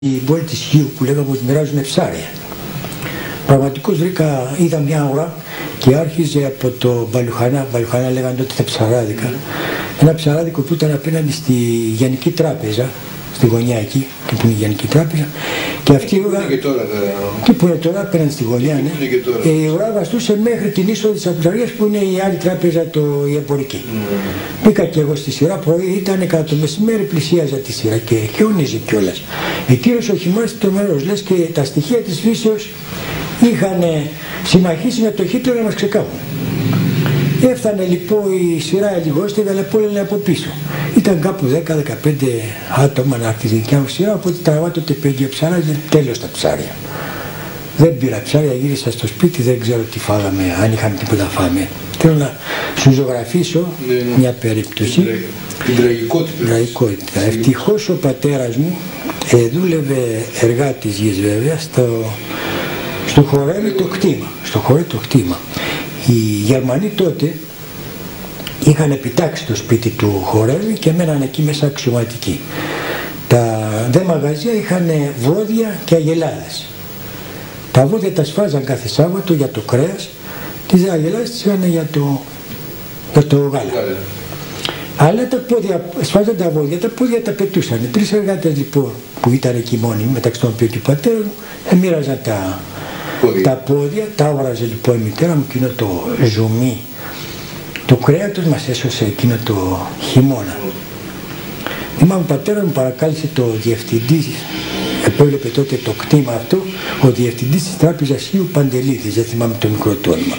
Η πόλη της Χίου που λέγαμε ότι μοιράζουν ψάρια. Πραγματικώς είδα μια ώρα και άρχιζε από το Μπαλουχανά λέγανε τότε τα ψαράδικα. Ένα ψαράδικο που ήταν απέναντι στη Γενική Τράπεζα, στη γωνιά εκεί, και που είναι η Γενική Τράπεζα. Και αυτή η ουρά. Και που είναι τώρα απέναντι στη γωνιά, ναι. Η ουρά βαστούσε μέχρι την είσοδο της Αμπουζαρίας που είναι η άλλη τράπεζα, η εμπορική. Μπήκα και εγώ στη σειρά, πρωί ήταν κατά το μεσημέρι, πλησίαζα τη σειρά και χιόνιζε κιόλας. Εκείνος ο χειμώνας τρομερός, λες και τα στοιχεία της φύσεως είχαν συμμαχίσει με το Χίτλερ να μας ξεκάβουν. Έφτανε λοιπόν η σειρά λιγότερη, αλλά πόλεμε από πίσω. Ήταν κάπου 10-15 άτομα να έρθει η δικιά μου σειρά, οπότε τραβάτε το πέγγιο ψάρια, τέλος τα ψάρια. Δεν πήρα ψάρια, γύρισα στο σπίτι, δεν ξέρω τι φάγαμε, αν είχαμε τίποτα φάμε. Θέλω να σου ζωγραφίσω μια περίπτωση. Την τραγικότητα. Ευτυχώς ο πατέρας μου δούλευε εργάτης γης βέβαια στο χορεύει το κτήμα. Οι Γερμανοί τότε είχαν επιτάξει το σπίτι του χορεύει και μέναν εκεί μέσα αξιωματικοί. Τα δε μαγαζιά είχαν βόδια και αγελάδες. Τα βόδια τα σφάζαν κάθε Σάββατο για το κρέας, τις αγελάδες τις είχαν για το γάλα. Αλλά τα πόδια, σφάζαν τα βόδια, τα πόδια τα πετούσαν. 3 εργάτες λοιπόν που ήταν εκεί μόνοι, μεταξύ των οποίων και ο πατέρας μου, μοίραζαν τα πόδια, τα άβραζε λοιπόν η μητέρα μου, εκείνο το ζουμί του κρέατος μας έσωσε εκείνο το χειμώνα. Θυμάμαι ο πατέρας μου παρακάλεσε το διευθυντή, επέβλεπε τότε το κτήμα αυτό, ο διευθυντής της τράπεζας Χίου Παντελίδης, δεν θυμάμαι το μικρό του όνομα.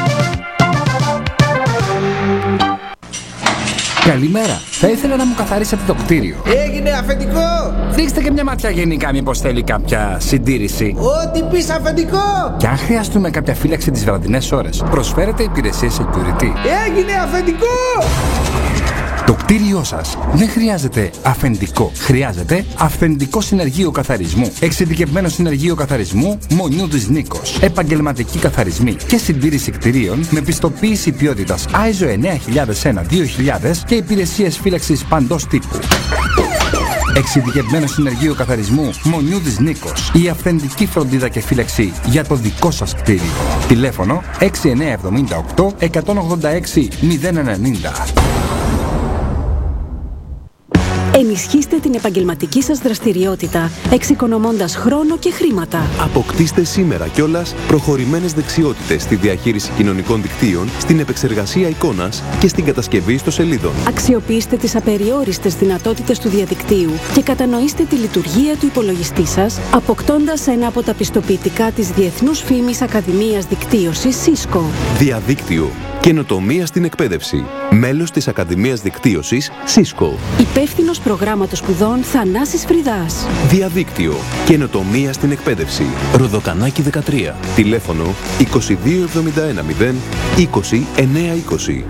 Καλημέρα. Θα ήθελα να μου καθαρίσετε το κτίριο. Έγινε αφεντικό! Δείξτε και μια ματιά γενικά, μήπως θέλει κάποια συντήρηση. Ό,τι πεις αφεντικό! Και αν χρειαστούμε κάποια φύλαξη τις βραδινές ώρες, προσφέρετε υπηρεσίες security. Έγινε αφεντικό! Το κτίριό σας δεν χρειάζεται αφεντικό. Χρειάζεται αυθεντικό συνεργείο καθαρισμού. Εξειδικευμένο συνεργείο καθαρισμού Μονιούδης Νίκος. Επαγγελματικοί καθαρισμοί και συντήρηση κτιρίων με πιστοποίηση ποιότητας ISO 9001-2000 και υπηρεσίες φύλαξης παντός τύπου. Εξειδικευμένο συνεργείο καθαρισμού Μονιούδης Νίκος. Η αυθεντική φροντίδα και φύλαξη για το δικό σας κτίριο. Τηλέφωνο 6978 186 090. Ενισχύστε την επαγγελματική σας δραστηριότητα, εξοικονομώντας χρόνο και χρήματα. Αποκτήστε σήμερα κιόλας προχωρημένες δεξιότητες στη διαχείριση κοινωνικών δικτύων, στην επεξεργασία εικόνας και στην κατασκευή ιστοσελίδων. Αξιοποιήστε τις απεριόριστες δυνατότητες του διαδικτύου και κατανοήστε τη λειτουργία του υπολογιστή σας, αποκτώντας ένα από τα πιστοποιητικά της Διεθνούς Φήμης Ακαδημίας Δικτύωσης Cisco. Διαδίκτυο. Καινοτομία στην εκπαίδευση. Μέλος της Ακαδημίας Δικτύωσης Cisco. Υπεύθυνος προγράμματος σπουδών Θανάσης Φρυδάς. Διαδίκτυο. Καινοτομία στην εκπαίδευση. Ροδοκανάκι 13. Τηλέφωνο 2271 0 20 920.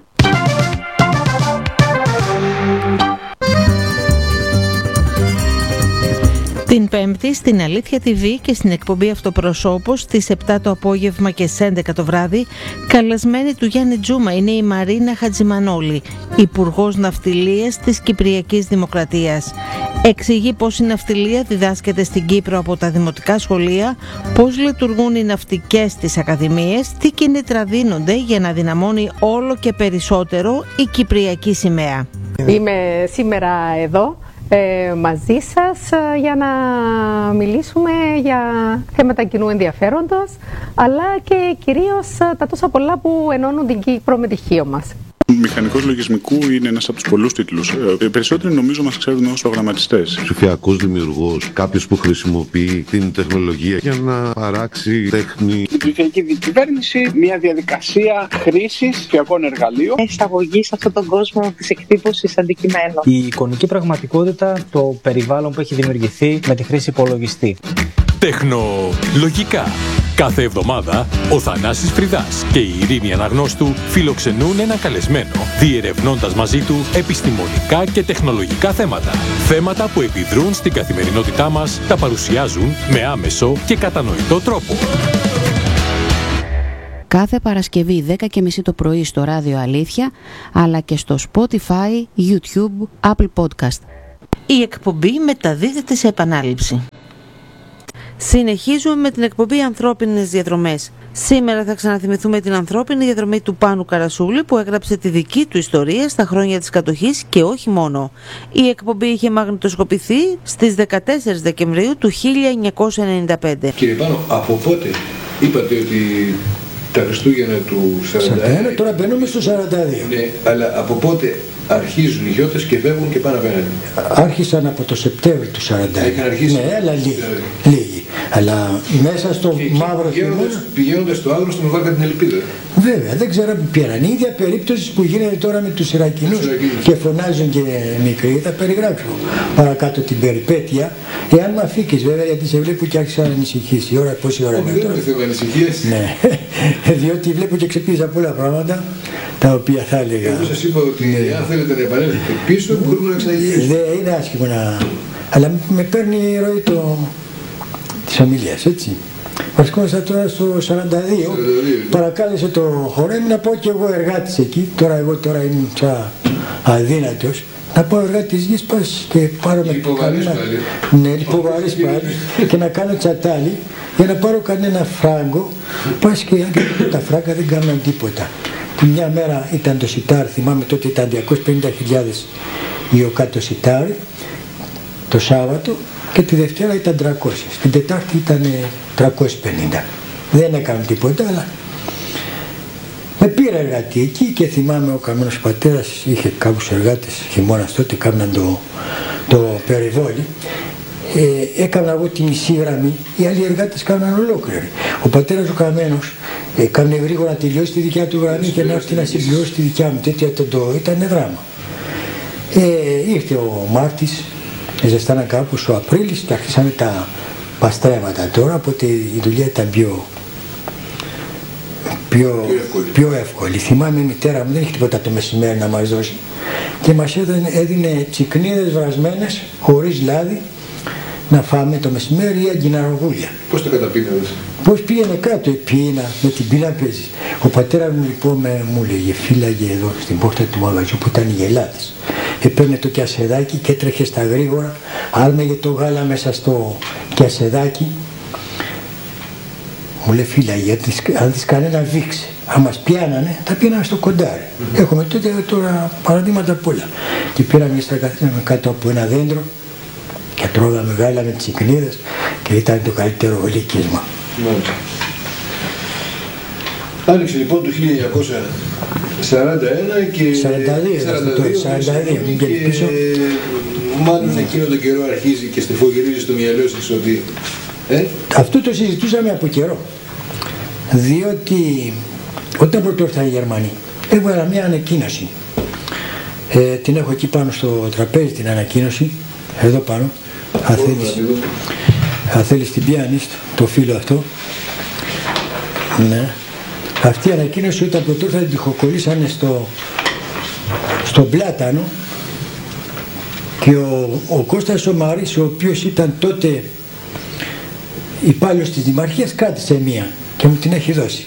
Την Πέμπτη στην Αλήθεια TV και στην εκπομπή Αυτοπροσώπος στις 7 το απόγευμα και στις 11 το βράδυ, καλεσμένη του Γιάννη Τζούμα είναι η Μαρίνα Χατζημανόλη, Υπουργός Ναυτιλίας της Κυπριακής Δημοκρατίας. Εξηγεί πώς η ναυτιλία διδάσκεται στην Κύπρο από τα δημοτικά σχολεία, πώς λειτουργούν οι ναυτικές στις ακαδημίες, τι κίνητρα δίνονται για να δυναμώνει όλο και περισσότερο η Κυπριακή σημαία. Είμαι σήμερα εδώ μαζί σας για να μιλήσουμε για θέματα κοινού ενδιαφέροντος, αλλά και κυρίως τα τόσα πολλά που ενώνουν την Κύπρο με τη Χίο μας. Μηχανικός λογισμικού είναι ένας από τους πολλούς τίτλους. Περισσότεροι νομίζω μας ξέρουν ως προγραμματιστές. Ψηφιακός δημιουργός, κάποιος που χρησιμοποιεί την τεχνολογία για να παράξει τέχνη. Η ψηφιακή διακυβέρνηση, μια διαδικασία χρήσης ψηφιακών εργαλείων. Εισαγωγή σε αυτόν τον κόσμο της εκτύπωσης αντικειμένων. Η εικονική πραγματικότητα, το περιβάλλον που έχει δημιουργηθεί με τη χρήση υπολογιστή. Τεχνολογικά. Κάθε εβδομάδα, ο Θανάσης Φρυδάς και η Ειρήνη Αναγνώστου φιλοξενούν ένα καλεσμένο, διερευνώντας μαζί του επιστημονικά και τεχνολογικά θέματα. Θέματα που επιδρούν στην καθημερινότητά μας, τα παρουσιάζουν με άμεσο και κατανοητό τρόπο. Κάθε Παρασκευή 10:30 το πρωί στο Ράδιο Αλήθεια, αλλά και στο Spotify, YouTube, Apple Podcast. Η εκπομπή μεταδίδεται σε επανάληψη. Συνεχίζουμε με την εκπομπή Ανθρώπινες Διαδρομές. Σήμερα θα ξαναθυμηθούμε την ανθρώπινη διαδρομή του Πάνου Καρασούλη, που έγραψε τη δική του ιστορία στα χρόνια της κατοχής και όχι μόνο. Η εκπομπή είχε μαγνητοσκοπηθεί στις 14 Δεκεμβρίου του 1995. Κύριε Πάνο, από πότε είπατε ότι τα Χριστούγεννα του 41... Τώρα μπαίνουμε στο 42. Ναι, αλλά από πότε αρχίζουν οι γιώτες και φεύγουν και πάνε απέναντι? Άρχισαν από το Σεπτέμβριο του 41. Είχαν αρχίσει. Ναι, αλλά λίγοι. Αλλά μέσα στο μαύρο χειμώνα. Πηγαίνοντας στο άγνωστο με βάρκα την ελπίδα. Βέβαια, δεν ξέραμε ποια είναι. Η ίδια περίπτωση που γίνεται τώρα με τους Ιρακινούς και φωνάζουν και μικροί. Θα περιγράψω παρακάτω την περιπέτεια. Εάν με αφήκεις, βέβαια, γιατί σε βλέπω και άρχισα να ανησυχείς. Η ώρα, πόση ώρα είναι τώρα? Δεν θέλω ανησυχίες. Ναι, διότι βλέπω και ξεπίζα πολλά πράγματα τα οποία θα έλεγα. Εγώ σας είπα ότι αν θέλετε να επανέλθετε πίσω, μπορούμε να ξαναγυρίσουμε. Δεν είναι άσχημο να. Αλλά με παίρνει η ροή της ομιλίας, έτσι. Βρισκόμαστε τώρα στο 42. Παρακάλεσε το χορέμι να πω και εγώ εργάτης εκεί. Εγώ τώρα είμαι αδύνατος. Να πάω εργάτης γης, πας και πάρω με κανένα. Ναι, υποβαρής πάλι. Και να κάνω τσατάλι για να πάρω κανένα φράγκο. Πας και τα φράγκα δεν κάνουν τίποτα. Τη μια μέρα ήταν το σιτάρι, θυμάμαι τότε ήταν 250.000 η ΟΚΑ σιτάρι, το Σάββατο, και τη Δευτέρα ήταν 300. Την Τετάρτη ήταν 350. Δεν έκαναν τίποτα, αλλά με πήρα εργατή εκεί και θυμάμαι ο καμένος πατέρας είχε κάποιους εργάτες χειμώνας τότε, κάμναν το περιβόλι. Έκανα εγώ τη μισή γραμμή, οι άλλοι εργάτες κάναν ολόκληρη. Ο πατέρας ο καμένος έκανε γρήγορα να τελειώσει τη δικιά του γραμμή και να έρθει να συμπληρώσει τη δικιά μου. Τέτοια ήταν δράμα. Ήρθε ο Μάρτης, ζεστάνα κάπου ο Απρίλης, τα αρχίσαμε τα παστρέματα τώρα, οπότε η δουλειά ήταν πιο εύκολη. Θυμάμαι η μητέρα μου δεν είχε τίποτα το μεσημέρι να μας δώσει και μας έδινε τσικνίδες βρασμένες χωρίς λάδι να φάμε το μεσημέρι ή αγκιναρογούλια. Πώς το καταπίνευες? Πώς πήγαινε κάτω, πίνα, με την πίνα παίζεις. Ο πατέρας μου λοιπόν μου λέγε, φύλαγε εδώ στην πόρτα του μαγαζιού που ήταν οι γελάτες. Έπαιρνε το κιασεδάκι και έτρεχε στα γρήγορα, άρμεγε το γάλα μέσα στο κιασεδάκι. Μου λέει, φύλαγε, αν δεις κανένα βήξε. Αν μας πιάνανε, τα πιάναμε στο κοντάρι. Έχουμε τότε τώρα παραδείγματα πολλά. Και πήραμε στα καθίσαμε κάτω από ένα δέντρο και τρώγαμε γάλα με τσικνίδες και ήταν το καλύτερο γλυκίσμα. Άνοιξε λοιπόν το 1941 και 42 και πίσω. Μάλλον εκείνο τον καιρό αρχίζει και στεφογυρίζει στο μυαλό σας ότι... Αυτό το συζητούσαμε από καιρό. Διότι όταν πρώτο ήρθαν οι Γερμανοί έβαλα μια ανακοίνωση. Την έχω εκεί πάνω στο τραπέζι την ανακοίνωση, εδώ πάνω. Αν θέλεις την πιάνεις, το φύλλο αυτό. Ναι. Αυτή η ανακοίνωση όταν πρώτο ήρθαν την τυχοκολλήσανε στον Πλάτανο και ο Κώστας ο Μαρής, ο οποίος ήταν τότε υπάλληλος της Δημαρχίας, κράτησε μία και μου την έχει δώσει.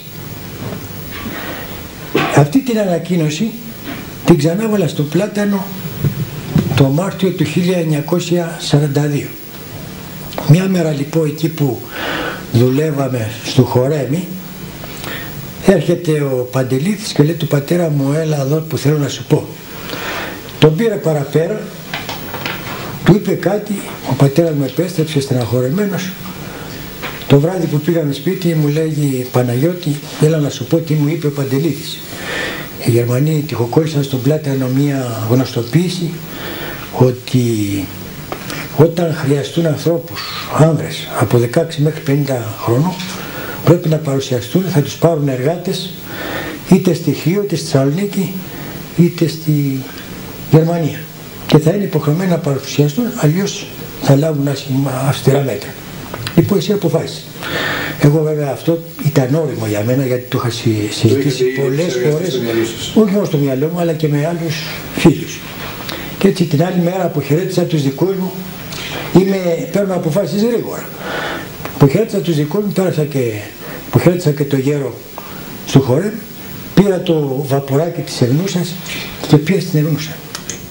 Αυτή την ανακοίνωση την ξανάβαλα στο Πλάτανο το Μάρτιο του 1942. Μια μέρα λοιπόν εκεί που δουλεύαμε στο χορέμι, έρχεται ο Παντελίδης και λέει του πατέρα μου, έλα εδώ που θέλω να σου πω. Τον πήρε παραπέρα, του είπε κάτι, ο πατέρας μου επέστρεψε στεναχωρεμένος. Το βράδυ που πήγαμε σπίτι μου λέγει, Παναγιώτη, έλα να σου πω τι μου είπε ο Παντελίδης. Οι Γερμανοί τυχοκόλλησαν στον Πλάτανο μια γνωστοποίηση ότι όταν χρειαστούν ανθρώπους, άνδρες, από 16 μέχρι 50 χρονών, πρέπει να παρουσιαστούν, θα τους πάρουν εργάτες είτε στη Χίο, είτε στη Θεσσαλονίκη, είτε στη Γερμανία. Και θα είναι υποχρεωμένοι να παρουσιαστούν, αλλιώς θα λάβουν αυστηρά μέτρα. Λοιπόν, εσύ αποφάσισε. Εγώ βέβαια αυτό ήταν όριμο για μένα, γιατί το είχα συζητήσει πολλές φορές, όχι μόνο στο μυαλό μου, αλλά και με άλλους φίλους. Και έτσι την άλλη μέρα αποχαιρέτησα τους δικούς μου, παίρνω αποφάσεις γρήγορα. Αποχαιρέτησα τους δικούς μου, αποχαιρέτησα και το γέρο στο χορέμ, πήρα το βαποράκι της Ερνούσας και πήγα στην Ερνούσα.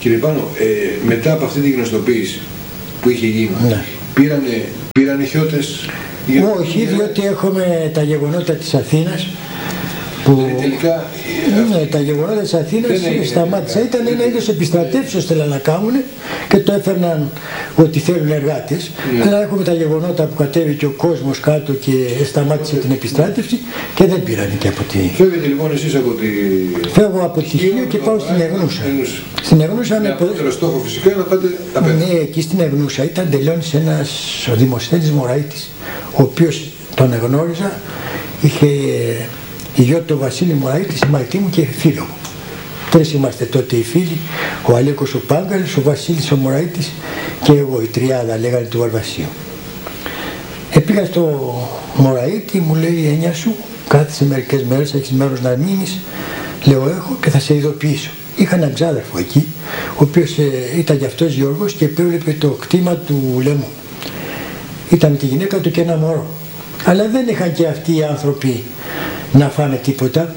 Κύριε Πάνο, μετά από αυτή τη γνωστοποίηση που είχε γίνει, ναι. πήρανε χιώτες? Όχι, διότι έχουμε τα γεγονότα της Αθήνας που τελικά, ναι, τα γεγονότα της Αθήνας σταμάτησαν. Ήταν ένα είδος επιστρατεύσεως θέλαν να κάνουν και το έφερναν ότι θέλουν εργάτες. Αλλά έχουμε τα γεγονότα που κατέβηκε ο κόσμος κάτω και σταμάτησε την επιστράτευση και δεν πήραν και από τη... Φεύγετε λοιπόν εσείς από τη... Φεύγω από τη Χίλιο και πάω στην Εγνούσα. Στην Εγνούσα με απότερο στόχο φυσικά να πάτε απέναντι. Ναι, εκεί στην Εγνούσα ήταν τελειώνης ένας ο Δημοσθένης Μωραΐτης, ο οποίος τον εγνώριζα, είχε η γιο του Βασίλη Μωραΐτη, συμμαχτή μου και φίλο μου. Τρεις είμαστε τότε οι φίλοι, ο Αλέκος ο Πάγκαλης, ο Βασίλης ο Μωραΐτης και εγώ, η τριάδα λέγανε του Βαρβασίου. Πήγα στο Μωραΐτη, μου λέει «Εννιά σου, κάθισε μερικές μέρες, έχεις μέρος να μείνεις?» Λέω «Έχω και θα σε ειδοποιήσω». Είχα έναν ξάδερφο εκεί, ο οποίος ήταν γι' αυτός Γιώργος και έβλεπε το κτήμα του Λεμού. Ήταν με τη γυναίκα του και ένα μωρό. Αλλά δεν είχαν και αυτοί οι άνθρωποι να φάνε τίποτα.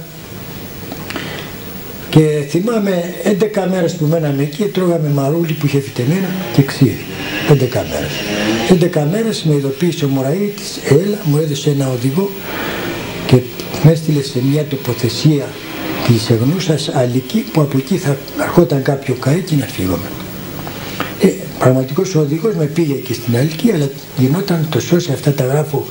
Και θυμάμαι 11 μέρες που μέναμε εκεί, τρώγαμε μαρούλι που είχε φυτεμένα και ξύδι. 11 μέρες. 11 μέρες με ειδοποίησε ο Μωραΐτης, έλα, μου έδωσε ένα οδηγό και με έστειλε σε μια τοποθεσία της Εγνούσας Αλική, που από εκεί θα ερχόταν κάποιο καίκι να φύγουμε. Πραγματικός ο οδηγός με πήγε και στην Αλική, αλλά γινόταν το σώσει, αυτά τα γράφω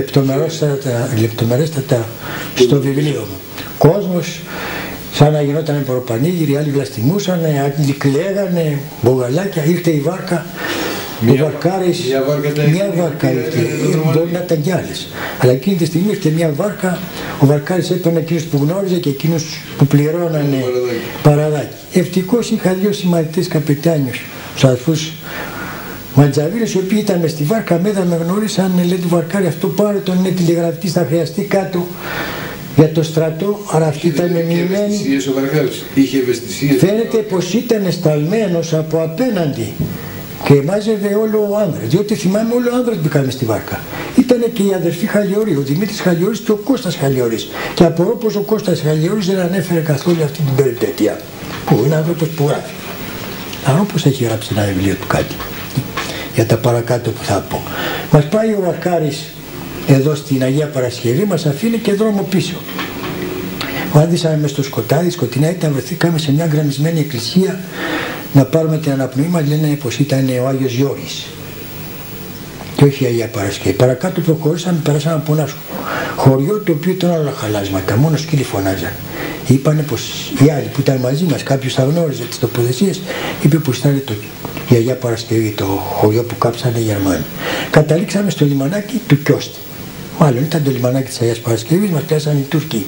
λεπτομερέστατα στο βιβλίο μου. Κόσμος, σαν να γινόταν προπανήγυροι, άλλοι βλαστημούσαν, άλλοι κλαίγανε, μπογαλάκια, ήρθε η βάρκα. Ο Βαρκάρης, μια βάρκα ήρθε, μπορεί να ήταν κι άλλες. Αλλά εκείνη τη στιγμή ήρθε μια βάρκα, ο Βαρκάρης έπαιρνε εκείνους που γνώριζε και εκείνους που πληρώνανε παραδάκι. Ευτυχώς είχα δύο συμμαθητές καπετάνιους, τους αδερφούς Μαντζαβίρες, οι οποίοι ήταν μες στη βάρκα, με γνώρισαν, λέει του Βαρκάρη, αυτό πάρε τον, είναι τηλεγραφητής, θα χρειαστεί κάτω για το στρατό, άρα αυτοί ήταν μηνυμένοι. Είχε ευαισθησίες. Φαίνεται πως ήταν σταλμένος από απέναντι και μάζευε όλο ο άνδρας, διότι θυμάμαι όλο ο άνδρας μπήκαμε στη βάρκα. Ήτανε και οι αδερφοί Χαλιοροί, ο Δημήτρης Χαλιορής και ο Κώστας Χαλιορής. Και απορώ πως ο Κώστας Χαλιορής δεν ανέφερε καθόλου αυτή την περιπέτεια. Που είναι άνθρωπος που γράφει. Άνθρωπος έχει γράψει ένα βιβλίο του κάτι. Για τα παρακάτω που θα πω. Μας πάει ο Βαρκάρης εδώ στην Αγία Παρασκευή, μας αφήνει και δρόμο πίσω. Βάδισαμε μες στο σκοτάδι, σκοτεινά ήταν, βρεθήκαμε σε μια γκρεμισμένη εκκλησία να πάρουμε την αναπνοή μας, λένε πως ήταν ο Άγιος Γιώρης και όχι η Αγία Παρασκευή. Παρακάτω προχωρήσαμε, περάσαμε από ένα χωριό το οποίο ήταν όλα χαλάσματα, μόνο σκύλοι φωνάζαν. Είπανε πως οι άλλοι που ήταν μαζί μας, κάποιος θα γνώριζε τις τοποθεσίες, είπε πως ήταν η Αγία Παρασκευή, το χωριό που κάψανε οι Γερμανοί. Καταλήξαμε στο λιμανάκι του Κιώστη. Μάλλον ήταν το λιμανάκι της Αγίας Παρασκευής, μας πιάσανε οι Τούρκοι.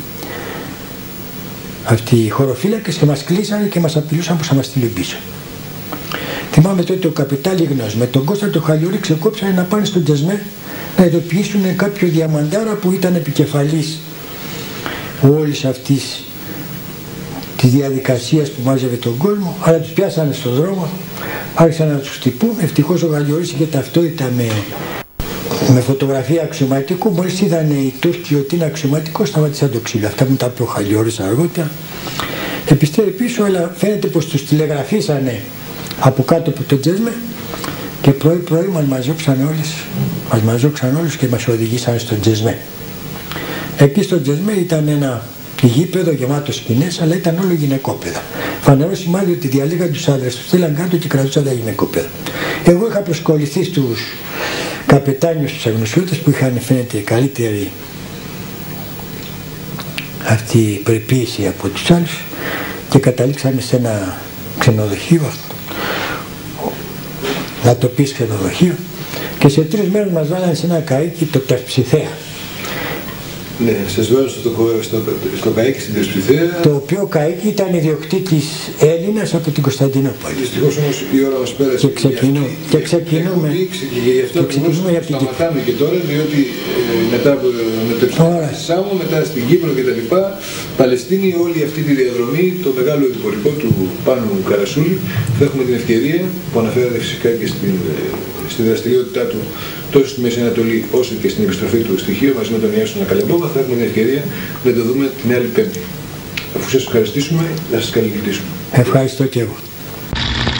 Αυτοί οι χωροφύλακες και μας κλείσανε και μας απειλούσαν πως θα μας στείλουν πίσω. Θυμάμαι τότε ο καπετάλιγνος με τον Κώστα το Χαλιορή ξεκόψανε να πάνε στον Τζεσμέ να ειδοποιήσουν κάποιο διαμαντάρα που ήταν επικεφαλής όλης αυτής της διαδικασίας που μάζευε τον κόσμο, αλλά τους πιάσανε στον δρόμο, άρχισαν να τους χτυπούν. Ευτυχώς ο Χαλιορής είχε ταυτότητα με φωτογραφία αξιωματικού. Μόλις είδανε οι Τούρκοι ότι είναι αξιωματικό, σταματήσαν το ξύλο. Αυτά μου τα είπε ο Χαλιορής αργότερα. Επιστρέφει πίσω, αλλά φαίνεται πως τους τηλεγραφήσανε από κάτω από το Τζέσμε και πρωί-πρωί μας μαζόξαν όλους και μας οδηγήσαν στο Τζέσμε. Εκεί στο Τζέσμε ήταν ένα γήπεδο γεμάτο σκηνές, αλλά ήταν όλο γυναικόπαιδα. Φανερό σημάδι ότι διαλέγαν τους άντρες, τους στείλαν κάτω και κρατούσαν τα γυναικόπαιδα. Εγώ είχα προσκοληθεί στους καπετάνιους τους αγνωσιώτες που είχαν, φαίνεται, καλύτερη αυτή η πρεποίηση από τους άλλους και καταλήξαμε σε ένα ξενοδοχείο, να το πεις ξενοδοχείο, και σε 3 μέρες μας βάλανε σε ένα καίκι, το Τεσψιθέα. Ναι, σας βάλω στο καίκι στην Τεσψιθέα. Το οποίο καίκι ήταν ιδιοκτήτης Έλληνας από την Κωνσταντινούπολη. Δυστυχώς όμως η ώρα μας πέρασε. Και ξεκινούμε. Και γι' αυτό σταματάμε και τώρα, διότι μετά από το Σάμο, μετά στην Κύπρο και τα λοιπά, Παλαιστίνη, όλη αυτή τη διαδρομή, το μεγάλο ειδηπορικό του Πάνου Καρασούλη, θα έχουμε την ευκαιρία, που αναφέρατε φυσικά και στη δραστηριότητά του τόσο στη Μέση Ανατολή όσο και στην επιστροφή του στοιχείου μαζί με τον Ιάσονα Καλεμπόβα, θα έχουμε την ευκαιρία να το δούμε την άλλη Πέμπτη. Αφού σας ευχαριστήσουμε, να σας καληνυχτήσουμε. Ευχαριστώ και εγώ.